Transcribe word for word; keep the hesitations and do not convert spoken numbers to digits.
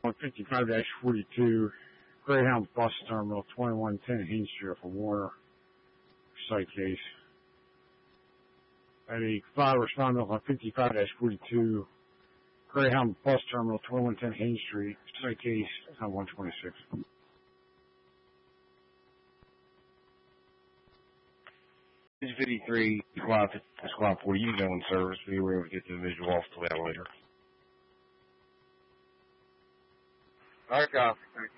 fifty-five dash forty-two, Greyhound Bus Terminal, twenty-one ten Haines Street for Warner, site case. At a file respondent on fifty-five dash forty-two, Greyhound Bus Terminal, twenty-one ten Haines Street, site case on one twenty-six. fifty-three, squad, squad four, you go in service. We were able to get the visual off the elevator. All right, copy. Thank you.